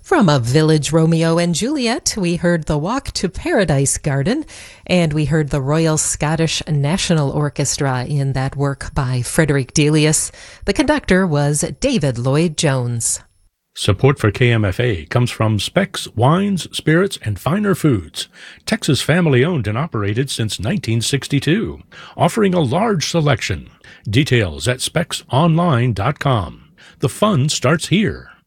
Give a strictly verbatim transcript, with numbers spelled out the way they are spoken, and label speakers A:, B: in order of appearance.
A: From A Village Romeo and Juliet, we heard The Walk to Paradise Garden, and we heard the Royal Scottish National Orchestra in that work by Frederick Delius. The conductor was David Lloyd-Jones.
B: Support for K M F A comes from Specs Wines, Spirits, and Finer Foods, Texas family-owned and operated since nineteen sixty-two, offering a large selection. Details at specs online dot com. The fun starts here.